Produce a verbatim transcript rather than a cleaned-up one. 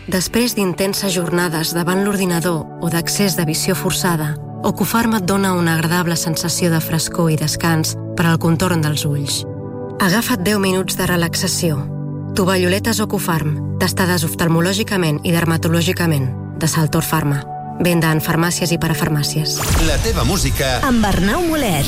Després d'intenses jornades davant l'ordinador o d'accés de visió forçada, Ocufarm et dona una agradable sensació de frescor i descans per al contorn dels ulls. Agafa't deu minuts de relaxació. Tovalloletes Ocufarm, testades oftalmològicament i dermatològicament, de Saltor Pharma. Venda en farmàcies i parafarmàcies. La teva música amb Arnau Molet.